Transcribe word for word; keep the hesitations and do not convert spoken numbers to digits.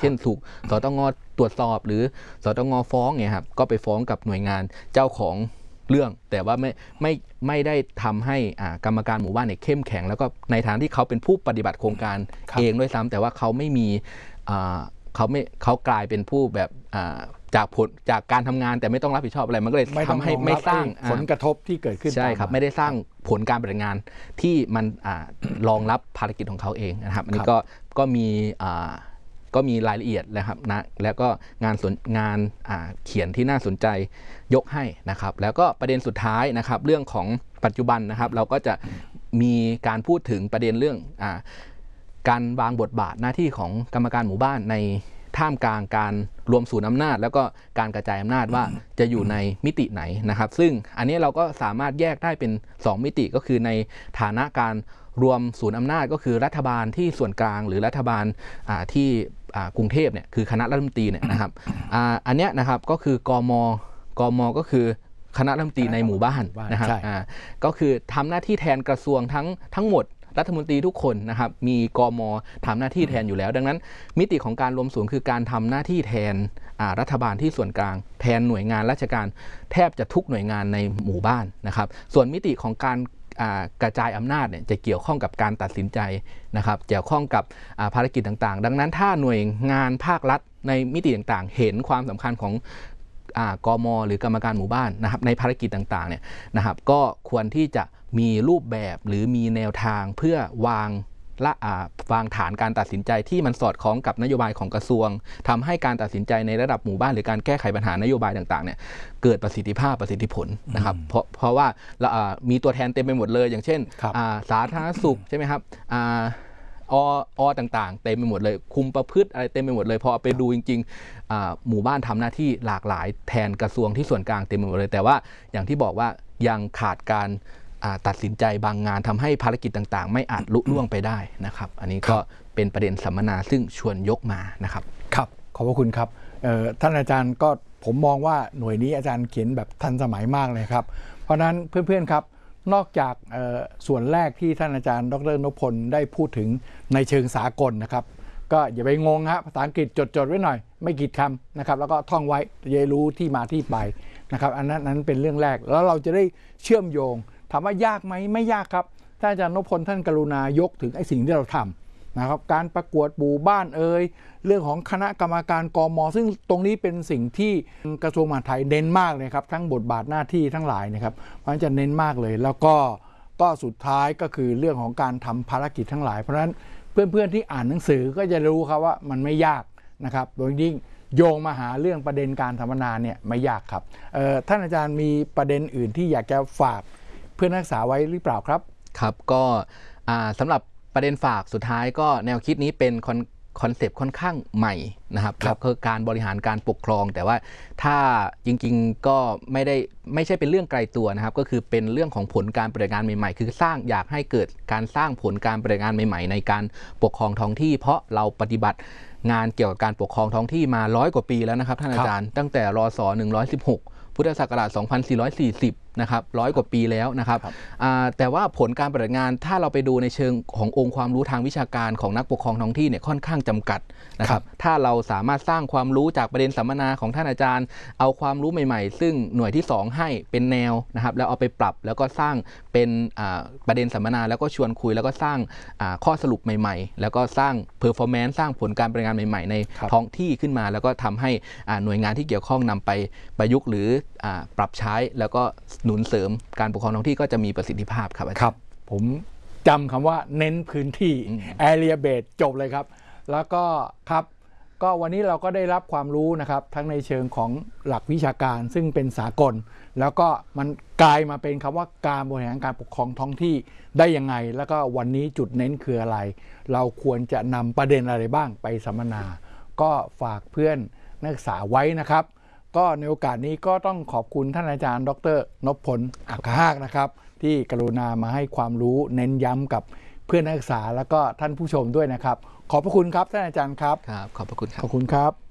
เช่นถูกสตง.ตรวจสอบหรือสตง.ฟ้องเนี่ยครับก็ไปฟ้องกับหน่วยงานเจ้าของเรื่องแต่ว่าไม่ไม่ไม่ได้ทำให้กรรมการหมู่บ้านเนี่ยเข้มแข็งแล้วก็ในฐานะที่เขาเป็นผู้ปฏิบัติโครงการเองด้วยซ้ำแต่ว่าเขาไม่มีเขาไม่เขากลายเป็นผู้แบบจากผลจากการทำงานแต่ไม่ต้องรับผิดชอบอะไรมันก็เลยทำให้ไม่สร้างผลกระทบที่เกิดขึ้นใช่ครับไม่ได้สร้างผลการปฏิบัติงานที่มันรองรับภารกิจของเขาเองนะครับอันนี้ก็ก็มีก็มีรายละเอียดนะครับนะแล้วก็งานงานเขียนที่น่าสนใจยกให้นะครับแล้วก็ประเด็นสุดท้ายนะครับเรื่องของปัจจุบันนะครับเราก็จะมีการพูดถึงประเด็นเรื่องอ่าการวางบทบาทหน้าที่ของกรรมการหมู่บ้านในท่ามกลางการรวมศูนย์อำนาจแล้วก็การกระจายอำนาจว่าจะอยู่ในมิติไหนนะครับซึ่งอันนี้เราก็สามารถแยกได้เป็นสองมิติก็คือในฐานะการรวมศูนย์อำนาจก็คือรัฐบาลที่ส่วนกลางหรือรัฐบาลที่กรุงเทพเนี่ยคือคณะรัฐมนตรีเนี่ยนะครับอันนี้นะครับก็คือกมกมก็คือคณะรัฐมนตรีในหมู่บ้านนะครับก็คือทำหน้าที่แทนกระทรวงทั้งทั้งหมดรัฐมนตรีทุกคนนะครับมีกมทำหน้าที่แทนอยู่แล้วดังนั้นมิติของการรวมศูนย์คือการทำหน้าที่แทนรัฐบาลที่ส่วนกลางแทนหน่วยงานราชการแทบจะทุกหน่วยงานในหมู่บ้านนะครับส่วนมิติของการกระจายอำนาจเนี่ยจะเกี่ยวข้องกับการตัดสินใจนะครับเกี่ยวข้องกับภารกิจต่างๆดังนั้นถ้าหน่วยงานภาครัฐในมิติต่างๆเห็นความสำคัญของกม.หรือกรรมการหมู่บ้านนะครับในภารกิจต่างๆเนี่ยนะครับก็ควรที่จะมีรูปแบบหรือมีแนวทางเพื่อวางละวางฐานการตัดสินใจที่มันสอดคล้องกับนโยบายของกระทรวงทำให้การตัดสินใจในระดับหมู่บ้านหรือการแก้ไขปัญหานโยบายต่างๆเนี่ยเกิดประสิทธิภาพประสิทธิผลนะครับเพราะเพราะว่ามีตัวแทนเต็มไปหมดเลยอย่างเช่นสาธารณสุขใช่ไหมครับออต่างๆเต็มไปหมดเลยคุมประพฤติอะไรเต็มไปหมดเลยพอไปดูจริงๆหมู่บ้านทำหน้าที่หลากหลายแทนกระทรวงที่ส่วนกลางเต็มไปหมดเลยแต่ว่าอย่างที่บอกว่ายังขาดการตัดสินใจบางงานทำให้ภารกิจต่างๆไม่อาจลุล่วงไปได้นะครับอันนี้ก็เป็นประเด็นสัมมนาซึ่งชวนยกมานะครับครับขอบพระคุณครับท่านอาจารย์ก็ผมมองว่าหน่วยนี้อาจารย์เขียนแบบทันสมัยมากเลยครับเพราะนั้นเพื่อนๆครับนอกจากส่วนแรกที่ท่านอาจารย์ดร.นพพลได้พูดถึงในเชิงสากลนะครับก็อย่าไปงงฮะภาษาอังกฤษจดๆไว้หน่อยไม่กี่คำนะครับแล้วก็ท่องไว้จะได้รู้ที่มาที่ไปนะครับอันนั้นนั้นเป็นเรื่องแรกแล้วเราจะได้เชื่อมโยงถามว่ายากไหมไม่ยากครับท่านอาจารย์นพพลท่านกรุณายกถึงไอ้สิ่งที่เราทำนะครับการประกวดหมู่บ้านเอ่ยเรื่องของคณะกรรมการกม.ซึ่งตรงนี้เป็นสิ่งที่กระทรวงมหาดไทยเน้นมากเลยครับทั้งบทบาทหน้าที่ทั้งหลายนะครับมันจะเน้นมากเลยแล้วก็ก็สุดท้ายก็คือเรื่องของการทำภารกิจทั้งหลายเพราะฉะนั้นเพื่อนๆที่อ่านหนังสือก็จะรู้ครับว่ามันไม่ยากนะครับโดยยิ่งโยงมาหาเรื่องประเด็นการสัมมนาเนี่ยไม่ยากครับท่านอาจารย์มีประเด็นอื่นที่อยากจะฝากเพื่อนนักศึกษาไว้หรือเปล่าครับครับก็สำหรับประเด็นฝากสุดท้ายก็แนวคิดนี้เป็นคอนเซปต์ค่อนข้างใหม่นะครับครับคือการบริหารการปกครองแต่ว่าถ้าจริงๆก็ไม่ได้ไม่ใช่เป็นเรื่องไกลตัวนะครับก็คือเป็นเรื่องของผลการปฏิบัติงานใหม่ๆคือสร้างอยากให้เกิดการสร้างผลการปฏิบัติงานใหม่ๆในการปกครองท้องที่เพราะเราปฏิบัติงานเกี่ยวกับการปกครองท้องที่มาร้อยกว่าปีแล้วนะครับท่านอาจารย์ตั้งแต่รศหนึ่งร้อยสิบหกพุทธศักราชสองพันสี่ร้อยสี่สิบนะครับร้อยกว่าปีแล้วนะครับแต่ว่าผลการปฏิบัติงานถ้าเราไปดูในเชิงขององค์ความรู้ทางวิชาการของนักปกครองท้องที่เนี่ยค่อนข้างจำกัดนะครับถ้าเราสามารถสร้างความรู้จากประเด็นสัมมนาของท่านอาจารย์เอาความรู้ใหม่ๆซึ่งหน่วยที่สองให้เป็นแนวนะครับแล้วเอาไปปรับแล้วก็สร้างเป็นประเด็นสัมมนาแล้วก็ชวนคุยแล้วก็สร้างข้อสรุปใหม่ๆแล้วก็สร้างเพอร์ฟอร์แมนซ์สร้างผลการปฏิบัติงานใหม่ๆในท้องที่ขึ้นมาแล้วก็ทำให้หน่วยงานที่เกี่ยวข้องนำไปประยุกต์หรือปรับใช้แล้วก็หนุนเสริมการปกครองท้องที่ก็จะมีประสิทธิภาพครับครับผมจำคำว่าเน้นพื้นที่ area based จบเลยครับแล้วก็ครับก็วันนี้เราก็ได้รับความรู้นะครับทั้งในเชิงของหลักวิชาการซึ่งเป็นสากลแล้วก็มันกลายมาเป็นคำว่าการบริหารการปกครองท้องที่ได้ยังไงแล้วก็วันนี้จุดเน้นคืออะไรเราควรจะนำประเด็นอะไรบ้างไปสัมมนาก็ฝากเพื่อนนักศึกษาไว้นะครับก็ในโอกาสนี้ก็ต้องขอบคุณท่านอาจารย์ดร.นพพล อัครหากนะครับที่กรุณามาให้ความรู้เน้นย้ำกับเพื่อนนักศึกษาแล้วก็ท่านผู้ชมด้วยนะครับขอบพระคุณครับท่านอาจารย์ครับครับขอบพระคุณครับขอบคุณครับ